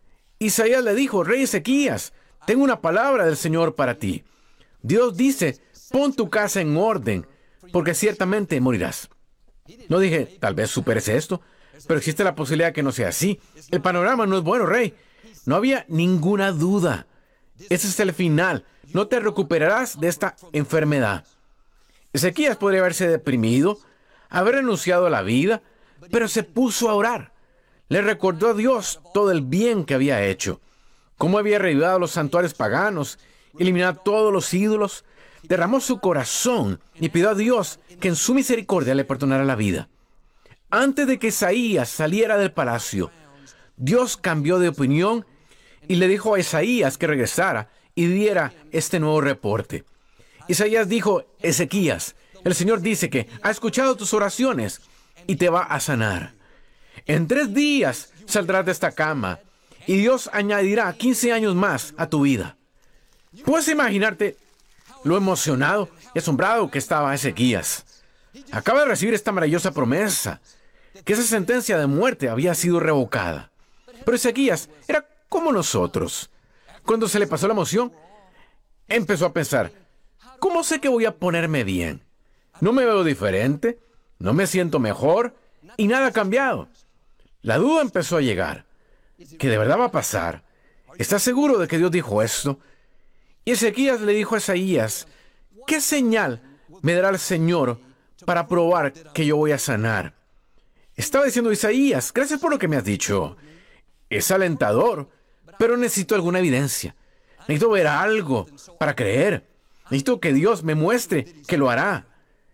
Isaías le dijo, rey Ezequías, tengo una palabra del Señor para ti. Dios dice, pon tu casa en orden, porque ciertamente morirás. No dije, tal vez superes esto, pero existe la posibilidad que no sea así. El panorama no es bueno, rey. No había ninguna duda. Ese es el final. No te recuperarás de esta enfermedad. Ezequías podría haberse deprimido, haber renunciado a la vida, pero se puso a orar. Le recordó a Dios todo el bien que había hecho, cómo había reavivado los santuarios paganos, eliminado todos los ídolos, derramó su corazón y pidió a Dios que en su misericordia le perdonara la vida. Antes de que Isaías saliera del palacio, Dios cambió de opinión y le dijo a Isaías que regresara y diera este nuevo reporte. Isaías dijo, Ezequías, el Señor dice que ha escuchado tus oraciones y te va a sanar. En tres días saldrás de esta cama y Dios añadirá quince años más a tu vida. ¿Puedes imaginarte lo emocionado y asombrado que estaba Ezequías? Acaba de recibir esta maravillosa promesa, que esa sentencia de muerte había sido revocada. Pero Ezequías era como nosotros. Cuando se le pasó la emoción, empezó a pensar, ¿cómo sé que voy a ponerme bien? No me veo diferente, no me siento mejor y nada ha cambiado. La duda empezó a llegar. ¿Qué de verdad va a pasar? ¿Estás seguro de que Dios dijo esto? Y Ezequías le dijo a Isaías, ¿qué señal me dará el Señor para probar que yo voy a sanar? Estaba diciendo Isaías, gracias por lo que me has dicho. Es alentador, pero necesito alguna evidencia. Necesito ver algo para creer. Necesito que Dios me muestre que lo hará.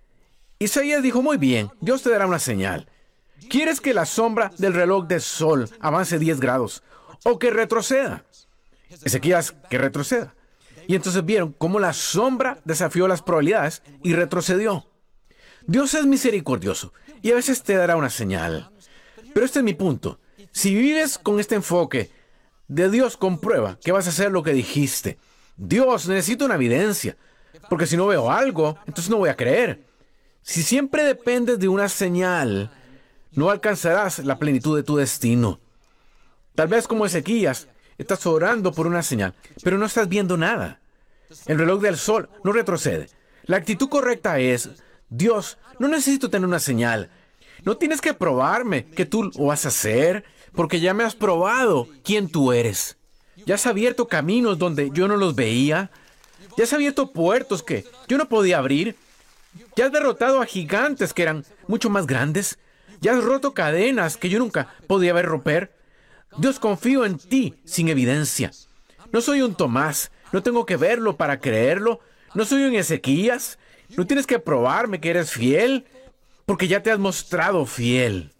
Isaías dijo, muy bien, Dios te dará una señal. ¿Quieres que la sombra del reloj del sol avance diez grados o que retroceda? Ezequías, que retroceda. Y entonces vieron cómo la sombra desafió las probabilidades y retrocedió. Dios es misericordioso y a veces te dará una señal. Pero este es mi punto. Si vives con este enfoque de Dios, comprueba que vas a hacer lo que dijiste. Dios, necesito una evidencia, porque si no veo algo, entonces no voy a creer. Si siempre dependes de una señal, no alcanzarás la plenitud de tu destino. Tal vez como Ezequías, estás orando por una señal, pero no estás viendo nada. El reloj del sol no retrocede. La actitud correcta es, Dios, no necesito tener una señal. No tienes que probarme que tú lo vas a hacer, porque ya me has probado quién tú eres. Ya has abierto caminos donde yo no los veía. Ya has abierto puertos que yo no podía abrir. Ya has derrotado a gigantes que eran mucho más grandes. Ya has roto cadenas que yo nunca podía ver romper. Dios, confío en ti sin evidencia. No soy un Tomás. No tengo que verlo para creerlo. No soy un Ezequías. No tienes que probarme que eres fiel, porque ya te has mostrado fiel.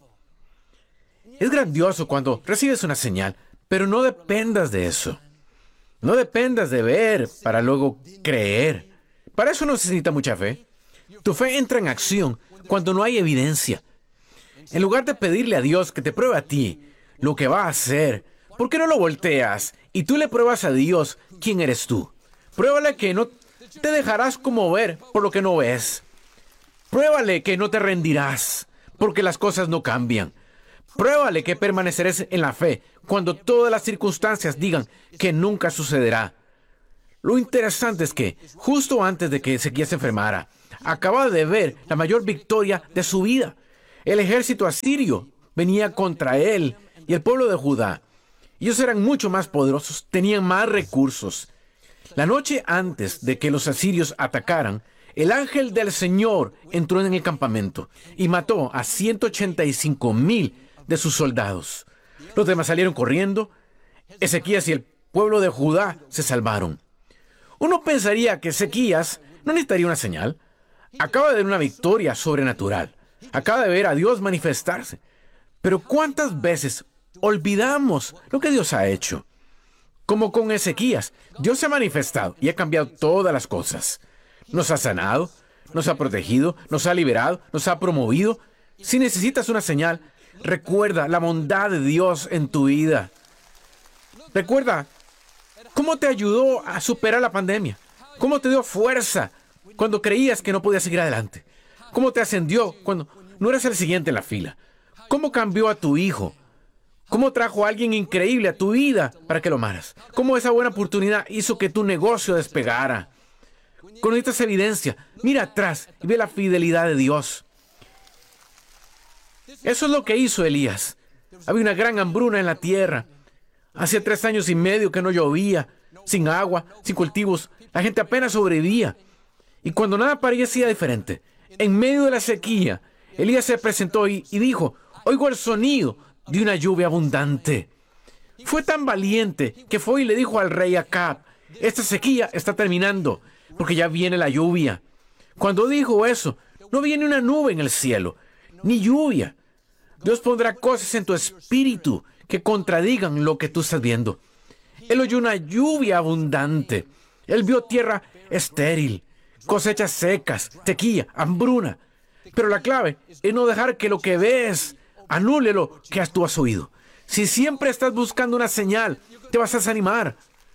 Es grandioso cuando recibes una señal, pero no dependas de eso. No dependas de ver para luego creer. Para eso no se necesita mucha fe. Tu fe entra en acción cuando no hay evidencia. En lugar de pedirle a Dios que te pruebe a ti lo que va a hacer, ¿por qué no lo volteas y tú le pruebas a Dios quién eres tú? Pruébale que no te dejarás conmover por lo que no ves. Pruébale que no te rendirás porque las cosas no cambian. Pruébale que permanecerás en la fe cuando todas las circunstancias digan que nunca sucederá. Lo interesante es que, justo antes de que Ezequías se enfermara, acababa de ver la mayor victoria de su vida. El ejército asirio venía contra él y el pueblo de Judá. Ellos eran mucho más poderosos, tenían más recursos. La noche antes de que los asirios atacaran, el ángel del Señor entró en el campamento y mató a ciento ochenta y cinco mil de sus soldados. Los demás salieron corriendo. Ezequías y el pueblo de Judá se salvaron. Uno pensaría que Ezequías no necesitaría una señal. Acaba de ver una victoria sobrenatural. Acaba de ver a Dios manifestarse. Pero ¿cuántas veces olvidamos lo que Dios ha hecho? Como con Ezequías, Dios se ha manifestado y ha cambiado todas las cosas. Nos ha sanado, nos ha protegido, nos ha liberado, nos ha promovido. Si necesitas una señal, recuerda la bondad de Dios en tu vida. Recuerda cómo te ayudó a superar la pandemia. Cómo te dio fuerza cuando creías que no podías seguir adelante. Cómo te ascendió cuando no eras el siguiente en la fila. Cómo cambió a tu hijo. Cómo trajo a alguien increíble a tu vida para que lo amaras. Cómo esa buena oportunidad hizo que tu negocio despegara. Con esta evidencia, mira atrás y ve la fidelidad de Dios. Eso es lo que hizo Elías. Había una gran hambruna en la tierra. Hacía tres años y medio que no llovía, sin agua, sin cultivos. La gente apenas sobrevivía. Y cuando nada parecía diferente, en medio de la sequía, Elías se presentó y, y dijo, oigo el sonido de una lluvia abundante. Fue tan valiente que fue y le dijo al rey Acab, esta sequía está terminando, porque ya viene la lluvia. Cuando dijo eso, no viene una nube en el cielo, ni lluvia. Dios pondrá cosas en tu espíritu que contradigan lo que tú estás viendo. Él oyó una lluvia abundante. Él vio tierra estéril, cosechas secas, sequía, hambruna. Pero la clave es no dejar que lo que ves anule lo que tú has oído. Si siempre estás buscando una señal, te vas a desanimar.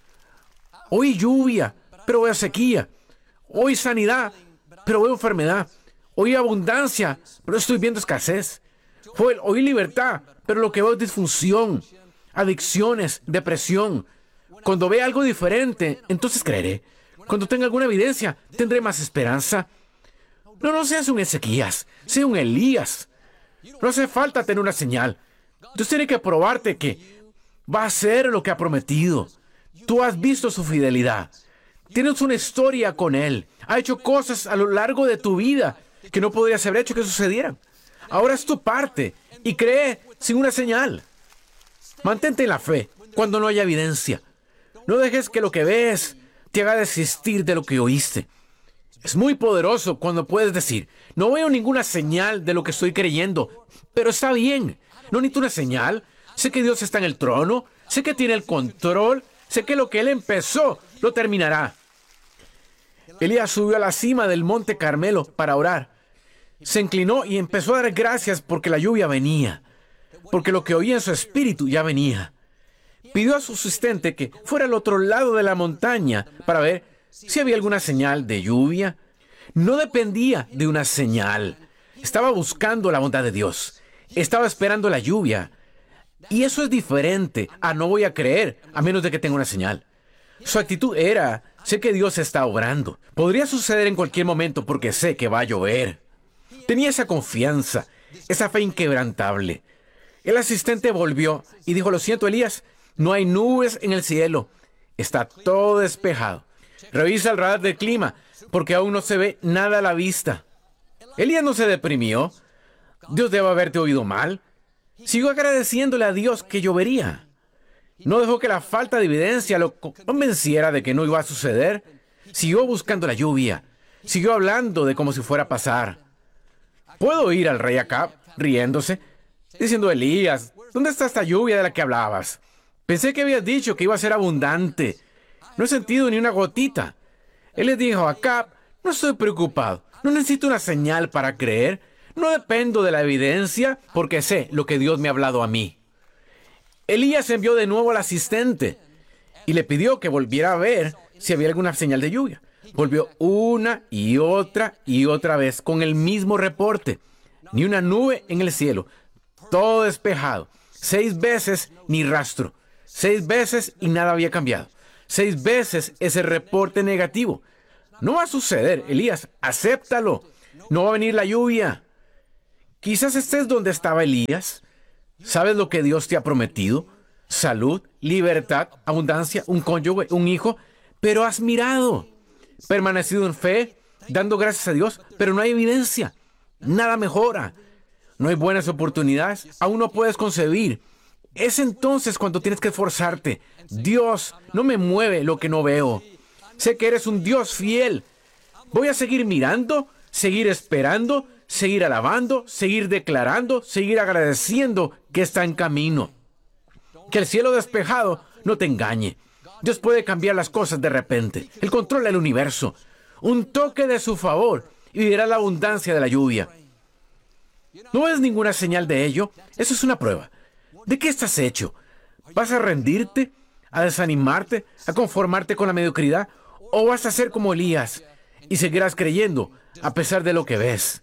Oí lluvia, pero veo sequía. Oí sanidad, pero veo enfermedad. Oí abundancia, pero estoy viendo escasez. Oí libertad, pero lo que veo es disfunción, adicciones, depresión. Cuando vea algo diferente, entonces creeré. Cuando tenga alguna evidencia, tendré más esperanza. No, no seas un Ezequías, sea un Elías. No hace falta tener una señal. Dios tiene que probarte que va a hacer lo que ha prometido. Tú has visto su fidelidad. Tienes una historia con Él. Ha hecho cosas a lo largo de tu vida que no podrías haber hecho que sucedieran. Ahora es tu parte y cree sin una señal. Mantente en la fe cuando no haya evidencia. No dejes que lo que ves te haga desistir de lo que oíste. Es muy poderoso cuando puedes decir, no veo ninguna señal de lo que estoy creyendo, pero está bien. No necesito una señal. Sé que Dios está en el trono. Sé que tiene el control. Sé que lo que Él empezó, lo terminará. Elías subió a la cima del monte Carmelo para orar. Se inclinó y empezó a dar gracias porque la lluvia venía, porque lo que oía en su espíritu ya venía. Pidió a su asistente que fuera al otro lado de la montaña para ver si había alguna señal de lluvia. No dependía de una señal. Estaba buscando la bondad de Dios. Estaba esperando la lluvia. Y eso es diferente a no voy a creer a menos de que tenga una señal. Su actitud era, sé que Dios está obrando. Podría suceder en cualquier momento porque sé que va a llover. Tenía esa confianza, esa fe inquebrantable. El asistente volvió y dijo, lo siento, Elías, no hay nubes en el cielo. Está todo despejado. Revisa el radar del clima, porque aún no se ve nada a la vista. Elías no se deprimió. Dios debe haberte oído mal. Siguió agradeciéndole a Dios que llovería. No dejó que la falta de evidencia lo convenciera de que no iba a suceder. Siguió buscando la lluvia. Siguió hablando de como si fuera a pasar. Puedo oír al rey Acab riéndose, diciendo, Elías, ¿dónde está esta lluvia de la que hablabas? Pensé que habías dicho que iba a ser abundante. No he sentido ni una gotita. Él le dijo a Acab, no estoy preocupado. No necesito una señal para creer. No dependo de la evidencia porque sé lo que Dios me ha hablado a mí. Elías envió de nuevo al asistente y le pidió que volviera a ver si había alguna señal de lluvia. Volvió una y otra y otra vez con el mismo reporte. Ni una nube en el cielo. Todo despejado. Seis veces ni rastro. Seis veces y nada había cambiado. Seis veces ese reporte negativo. No va a suceder, Elías. Acéptalo. No va a venir la lluvia. Quizás estés donde estaba Elías. ¿Sabes lo que Dios te ha prometido? Salud, libertad, abundancia, un cónyuge, un hijo. Pero has mirado. Permanecido en fe, dando gracias a Dios, pero no hay evidencia. Nada mejora. No hay buenas oportunidades. Aún no puedes concebir. Es entonces cuando tienes que esforzarte. Dios, no me mueve lo que no veo. Sé que eres un Dios fiel. Voy a seguir mirando, seguir esperando, seguir alabando, seguir declarando, seguir agradeciendo que está en camino. Que el cielo despejado no te engañe. Dios puede cambiar las cosas de repente. Él controla el universo. Un toque de su favor y verá la abundancia de la lluvia. ¿No ves ninguna señal de ello? Eso es una prueba. ¿De qué estás hecho? ¿Vas a rendirte? ¿A desanimarte? ¿A conformarte con la mediocridad? ¿O vas a ser como Elías y seguirás creyendo a pesar de lo que ves?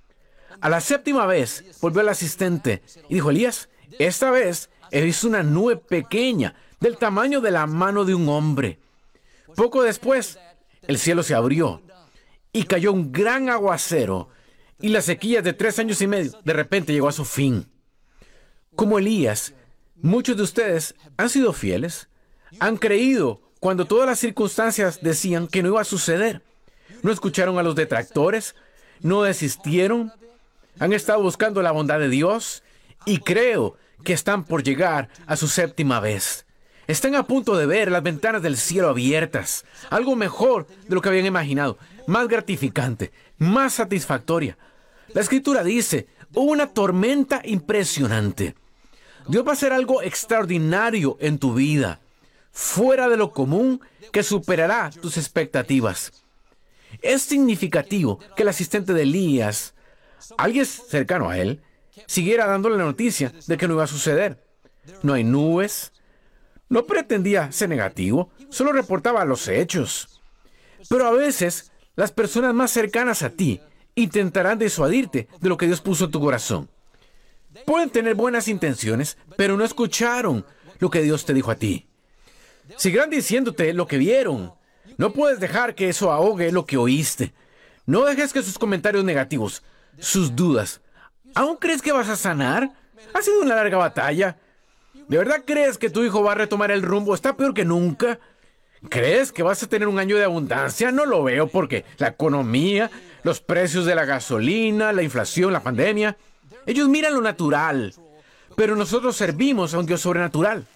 A la séptima vez volvió el asistente y dijo: Elías, esta vez he visto una nube pequeña del tamaño de la mano de un hombre. Poco después, el cielo se abrió y cayó un gran aguacero, y la sequía de tres años y medio de repente llegó a su fin. Como Elías, muchos de ustedes han sido fieles, han creído cuando todas las circunstancias decían que no iba a suceder. No escucharon a los detractores, no desistieron, han estado buscando la bondad de Dios, y creo que están por llegar a su séptima vez. Están a punto de ver las ventanas del cielo abiertas. Algo mejor de lo que habían imaginado. Más gratificante. Más satisfactoria. La Escritura dice: hubo una tormenta impresionante. Dios va a hacer algo extraordinario en tu vida. Fuera de lo común, que superará tus expectativas. Es significativo que el asistente de Elías, alguien cercano a él, siguiera dándole la noticia de que no iba a suceder. No hay nubes. No pretendía ser negativo, solo reportaba los hechos. Pero a veces, las personas más cercanas a ti intentarán disuadirte de lo que Dios puso en tu corazón. Pueden tener buenas intenciones, pero no escucharon lo que Dios te dijo a ti. Seguirán diciéndote lo que vieron. No puedes dejar que eso ahogue lo que oíste. No dejes que sus comentarios negativos, sus dudas. ¿Aún crees que vas a sanar? Ha sido una larga batalla. ¿De verdad crees que tu hijo va a retomar el rumbo? Está peor que nunca. ¿Crees que vas a tener un año de abundancia? No lo veo, porque la economía, los precios de la gasolina, la inflación, la pandemia, ellos miran lo natural, pero nosotros servimos a un Dios sobrenatural.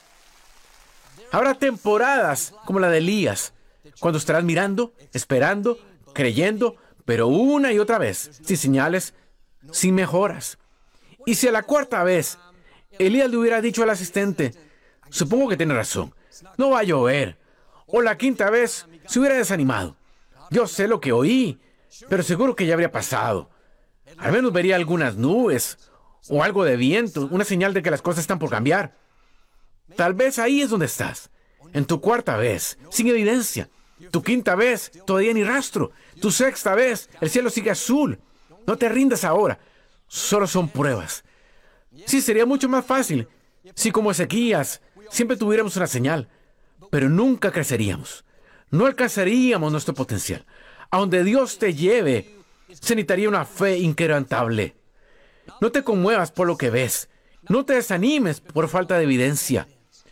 Habrá temporadas como la de Elías, cuando estarás mirando, esperando, creyendo, pero una y otra vez, sin señales, sin mejoras. Y si a la cuarta vez Elías le hubiera dicho al asistente: supongo que tiene razón, no va a llover. O la quinta vez se hubiera desanimado. Yo sé lo que oí, pero seguro que ya habría pasado. Al menos vería algunas nubes o algo de viento, una señal de que las cosas están por cambiar. Tal vez ahí es donde estás, en tu cuarta vez, sin evidencia. Tu quinta vez, todavía ni rastro. Tu sexta vez, el cielo sigue azul. No te rindas ahora, solo son pruebas. Sí, sería mucho más fácil si, como Ezequías, siempre tuviéramos una señal, pero nunca creceríamos. No alcanzaríamos nuestro potencial. A donde Dios te lleve, se necesitaría una fe inquebrantable. No te conmuevas por lo que ves. No te desanimes por falta de evidencia.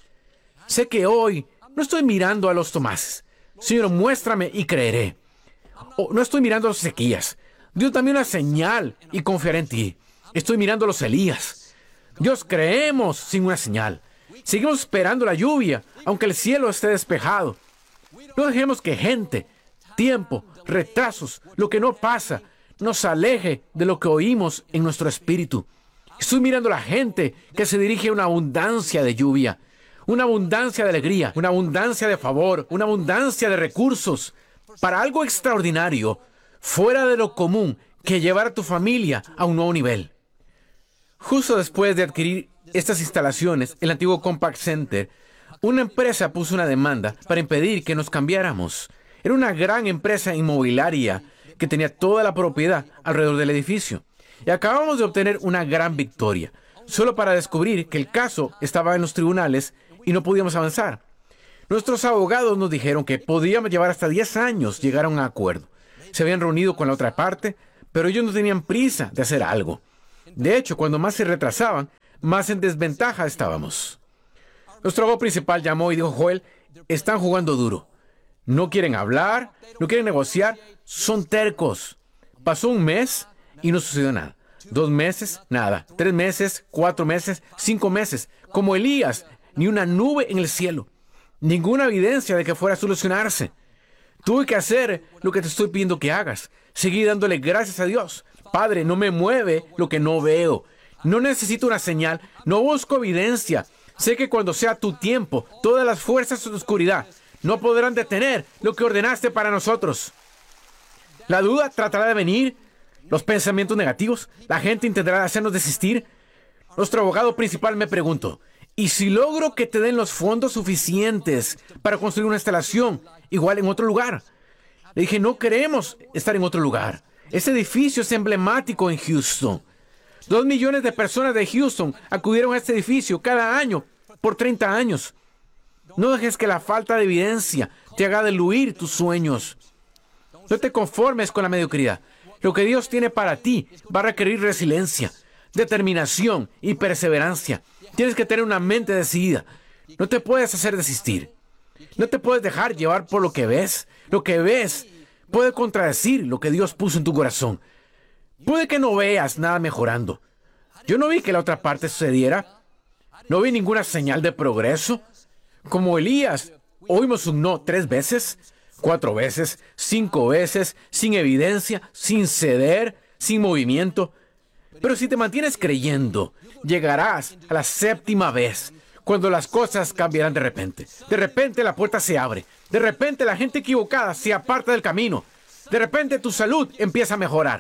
Sé que hoy no estoy mirando a los Tomases. Señor, muéstrame y creeré. O no estoy mirando a los Ezequías. Dios, dame una señal y confiaré en ti. Estoy mirando a los Elías. Dios, creemos sin una señal. Seguimos esperando la lluvia, aunque el cielo esté despejado. No dejemos que gente, tiempo, retrasos, lo que no pasa, nos aleje de lo que oímos en nuestro espíritu. Estoy mirando a la gente que se dirige a una abundancia de lluvia, una abundancia de alegría, una abundancia de favor, una abundancia de recursos, para algo extraordinario, fuera de lo común, que llevar a tu familia a un nuevo nivel. Justo después de adquirir estas instalaciones, el antiguo Compaq Center, Una empresa puso una demanda para impedir que nos cambiáramos. Era una gran empresa inmobiliaria que tenía toda la propiedad alrededor del edificio. Y acabamos de obtener una gran victoria, solo para descubrir que el caso estaba en los tribunales y no podíamos avanzar. Nuestros abogados nos dijeron que podíamos llevar hasta diez años llegar a un acuerdo. Se habían reunido con la otra parte, pero ellos no tenían prisa de hacer algo. De hecho, cuando más se retrasaban, más en desventaja estábamos. Nuestro abogado principal llamó y dijo: Joel, están jugando duro. No quieren hablar, no quieren negociar, son tercos. Pasó un mes y no sucedió nada. Dos meses, nada. Tres meses, cuatro meses, cinco meses. Como Elías, ni una nube en el cielo. Ninguna evidencia de que fuera a solucionarse. Tuve que hacer lo que te estoy pidiendo que hagas. Seguí dándole gracias a Dios. Padre, no me mueve lo que no veo. No necesito una señal, no busco evidencia. Sé que cuando sea tu tiempo, todas las fuerzas de la oscuridad no podrán detener lo que ordenaste para nosotros. La duda tratará de venir, los pensamientos negativos, la gente intentará hacernos desistir. Nuestro abogado principal me preguntó: ¿y si logro que te den los fondos suficientes para construir una instalación igual en otro lugar? Le dije: no queremos estar en otro lugar. Ese edificio es emblemático en Houston. Dos millones de personas de Houston acudieron a este edificio cada año por treinta años. No dejes que la falta de evidencia te haga diluir tus sueños. No te conformes con la mediocridad. Lo que Dios tiene para ti va a requerir resiliencia, determinación y perseverancia. Tienes que tener una mente decidida. No te puedes hacer desistir. No te puedes dejar llevar por lo que ves. Lo que ves puede contradecir lo que Dios puso en tu corazón. Puede que no veas nada mejorando. Yo no vi que la otra parte sucediera. No vi ninguna señal de progreso. Como Elías, oímos un no tres veces, cuatro veces, cinco veces, sin evidencia, sin ceder, sin movimiento. Pero si te mantienes creyendo, llegarás a la séptima vez, cuando las cosas cambiarán de repente. De repente la puerta se abre. De repente la gente equivocada se aparta del camino. De repente tu salud empieza a mejorar.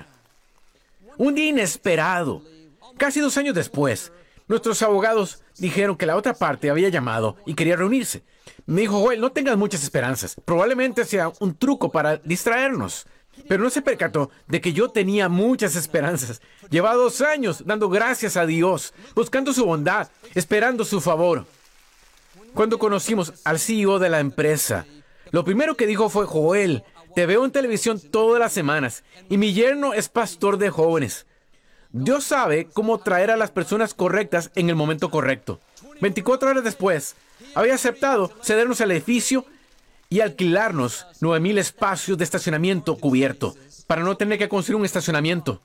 Un día inesperado, casi dos años después, nuestros abogados dijeron que la otra parte había llamado y quería reunirse. Me dijo: Joel, no tengas muchas esperanzas. Probablemente sea un truco para distraernos. Pero no se percató de que yo tenía muchas esperanzas. Llevaba dos años dando gracias a Dios, buscando su bondad, esperando su favor. Cuando conocimos al C E O de la empresa, lo primero que dijo fue: Joel, te veo en televisión todas las semanas y mi yerno es pastor de jóvenes. Dios sabe cómo traer a las personas correctas en el momento correcto. veinticuatro horas después, había aceptado cedernos el edificio y alquilarnos nueve mil espacios de estacionamiento cubierto para no tener que construir un estacionamiento.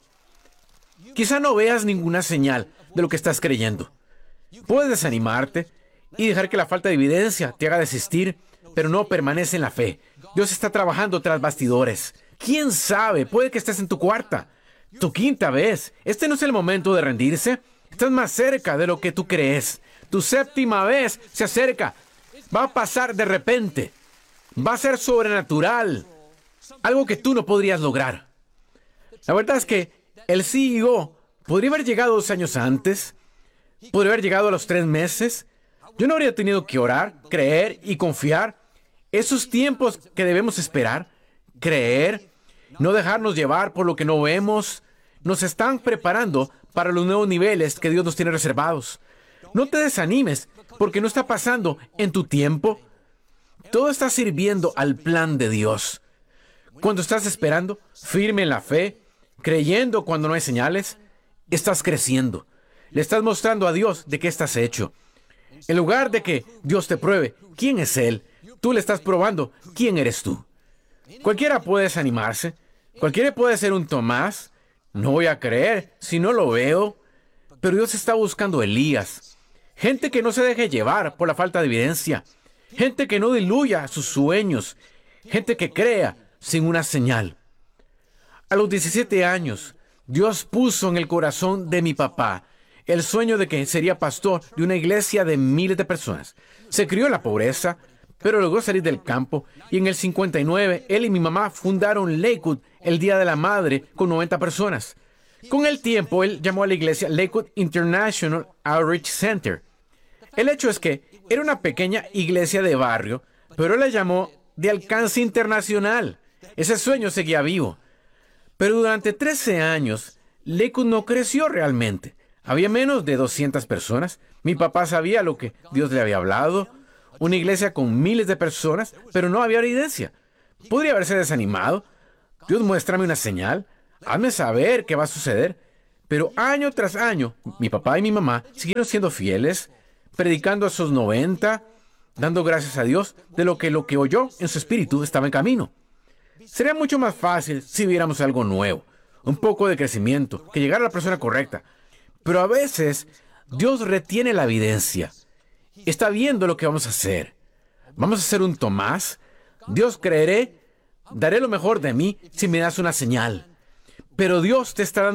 Quizá no veas ninguna señal de lo que estás creyendo. Puedes desanimarte y dejar que la falta de evidencia te haga desistir, pero no permanece en la fe. Dios está trabajando tras bastidores. ¿Quién sabe? Puede que estés en tu cuarta, tu quinta vez. Este no es el momento de rendirse. Estás más cerca de lo que tú crees. Tu séptima vez se acerca. Va a pasar de repente. Va a ser sobrenatural. Algo que tú no podrías lograr. La verdad es que el C E O podría haber llegado dos años antes. Podría haber llegado a los tres meses. Yo no habría tenido que orar, creer y confiar. Esos tiempos que debemos esperar, creer, no dejarnos llevar por lo que no vemos, nos están preparando para los nuevos niveles que Dios nos tiene reservados. No te desanimes porque no está pasando en tu tiempo. Todo está sirviendo al plan de Dios. Cuando estás esperando, firme en la fe, creyendo cuando no hay señales, estás creciendo. Le estás mostrando a Dios de qué estás hecho. En lugar de que Dios te pruebe quién es Él, tú le estás probando quién eres tú. Cualquiera puede desanimarse. Cualquiera puede ser un Tomás. No voy a creer si no lo veo. Pero Dios está buscando Elías. Gente que no se deje llevar por la falta de evidencia. Gente que no diluya sus sueños. Gente que crea sin una señal. A los diecisiete años, Dios puso en el corazón de mi papá el sueño de que sería pastor de una iglesia de miles de personas. Se crió en la pobreza, pero logró salir del campo, y en el cincuenta y nueve, él y mi mamá fundaron Lakewood, el Día de la Madre, con noventa personas. Con el tiempo, él llamó a la iglesia Lakewood International Outreach Center. El hecho es que era una pequeña iglesia de barrio, pero él la llamó de alcance internacional. Ese sueño seguía vivo. Pero durante trece años, Lakewood no creció realmente. Había menos de doscientas personas. Mi papá sabía lo que Dios le había hablado. Una iglesia con miles de personas, pero no había evidencia. Podría haberse desanimado. Dios, muéstrame una señal. Hazme saber qué va a suceder. Pero año tras año, mi papá y mi mamá siguieron siendo fieles, predicando a sus noventa, dando gracias a Dios de lo que lo que oyó en su espíritu estaba en camino. Sería mucho más fácil si viéramos algo nuevo, un poco de crecimiento, que llegara a la persona correcta. Pero a veces Dios retiene la evidencia. Está viendo lo que vamos a hacer. Vamos a hacer un Tomás. Dios, creeré, daré lo mejor de mí si me das una señal. Pero Dios te está dando